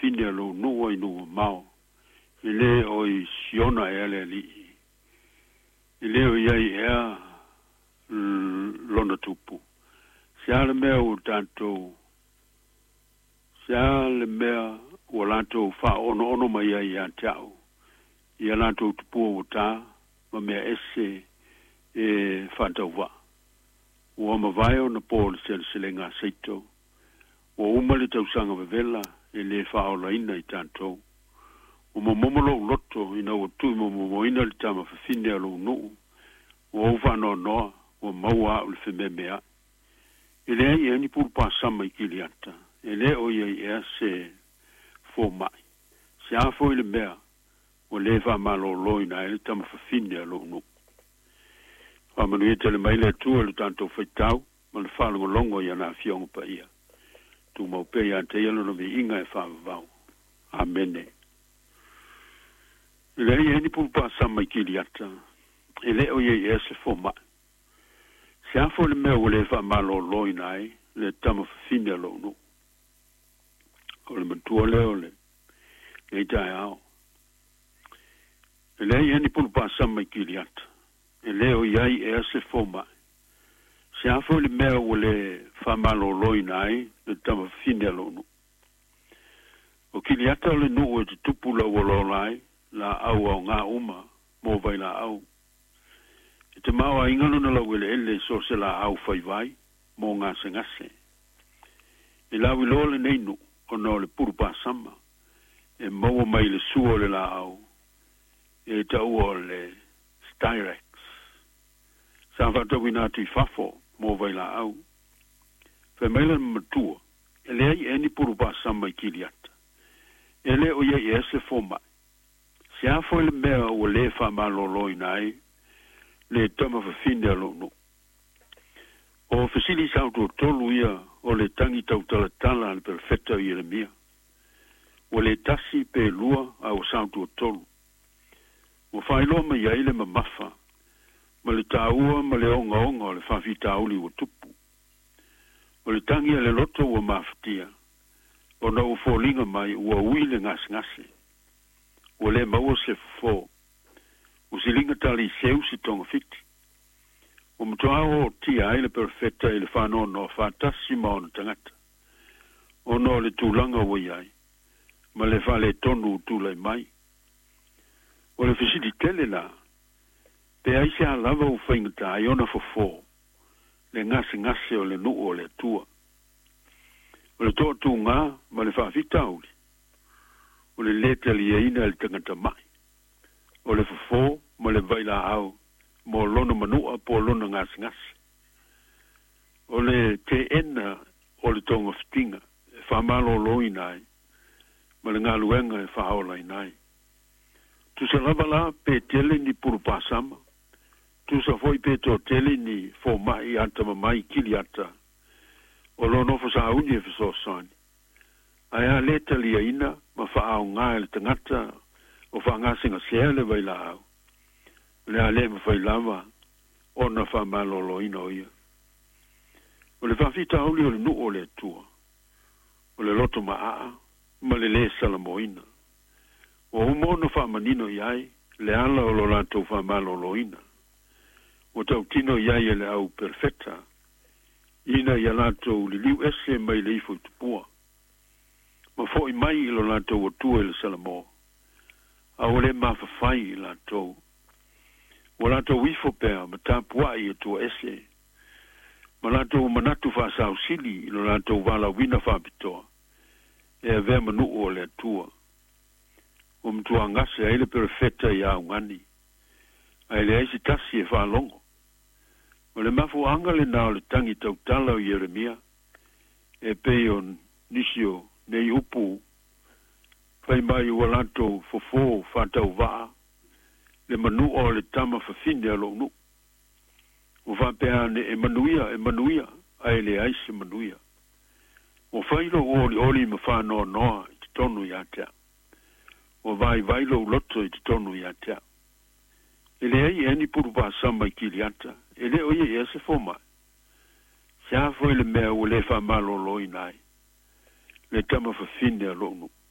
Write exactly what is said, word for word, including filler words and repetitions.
fine lo no i no mau. Ile o i siona ele li. Ile o ia ia lona tupu. Sia le mea o tanto. Sia le mea o lanto fa ono ono mai ia ia tau. Ia lanto tupu o ta ma mea ese e fantauva. Ua mawai o na pōle sele sele ngā seito. Ua umali tausanga vevela e le whaola ina i tantou. Ua momolo loto ina ua tui momo ina li tama whawhine alo nuu. Ua uwa no noa, ua maua au le wheme mea. E le ai e ni puru pā sama i kilianta. E le o ia i ea se fō mai. Se a fō i le mea, ua le wha malo loina e le tama whawhine alo nuu. Whamanu e tele mai le tua le tanto whaitau, ma le whalongo longo ia nā fiongo pa ia. Tu mau pe ia te ialo no me inga e whawavau. Amene. Le ia ni pupa sama i kili ata. E le o ia i ese fo mai. Se a fo le mea o le whamalo loi nai, le tama whawhine alo no. O le mantua leo le. Le i tae ao. E le ia ni pupa sama i kili ata. E leo iai e ase foma. Se afo le mea o le whamalo loi nai, le tama fine alonu. O kili ata o le nuu e te tupu la ualo nai, la au au ngā uma, mō vai la au. E te maua ingano na lau ele ele so se la au fai vai, mō ngā se ngase. E lau i lo le neinu, o no le puru pasama, e maua mai le suo le la au, e ta ua le styrex. Sa whata wina ti fafo, mō vai la au. Whai maila matua, e le ai eni puru pa sama i kiliata. E le o ia i ese fo mai. Se a fo le mea o le wha maloloi nai, le tama whawhine alo no. O whasili sautu o tolu ia, o le tangi tau tala tala le perfecta i le mia. O le tasi pe lua au sautu o tolu. O whailoa mai aile ma mafa, ma le tāua ma le onga onga o le whawhita auli o tupu. O le tangi a le loto ua mawhatia, o na u fōlinga mai ua uile ngas ngase. O le maua se fō, o silinga tali seu si tonga fiti. O mtoa o tia ai le perfecta i le whanau no whatasi ma o na tangata. O no le tūlanga ua iai, ma le whale tonu tūlai mai. O le fisiti tele la, pe aise a lava u whaingata ai ona fofo, le ngase ngase o le nuu o le tua. O le toa tū ngā, ma le whawhita auli. O le leta li eina le tangata mai. O le fofo, ma le vaila au, mo lona manua po lona ngase ngase. O le te ena o le tonga fitinga, e whamalo loi nai, ma le ngā luenga e whahaolai nai. Tu se lava la pe tele ni puru pasama, tu sa foi pe to tele ni fo mai anta mai kili ata. O lo no fa uni fa so sani. Ai a leta li ina ma fa au nga le tangata o fa nga singa sele vai la au. Le ale ma fa lava o na fa malolo ina o ia. O le fa fita o le nu o le tua. O le loto ma a ma le le salamoina. O umo no fa manino iai le ala o lo lanto fa malolo ina. O tau tino iai ele au perfecta, ina ia lato li liu ese mai le ifo tupua. Ma fo i mai ilo lato o tua ele salamo. A ole ma fafai i lato. O lato wifo pea ma tapua i e tua ese. Ma lato manatu fa sa usili ilo lato wala wina fa pitoa. E a vea manu o le tua. O mtua ngase a ele perfecta i au ngani. A ele aisi tasi e fa longo. O le mafu anga le nao le tangi tau tala o Yeremia, e peo nisio nei upu, fai mai ua lanto fofo whatau waa, le manu o le tama whawhine alo nu. O whapea ne e manuia, e manuia, ai le aise manuia. O whailo oli oli ma whanoa noa i te tonu i atea. O vai vailo loto i te tonu i atea. Ele ai eni puru pa samba i kiliata. Ele oye e se foma. Se a foi le mea o le fa malo loi nai. Le tama fa fine alo nu.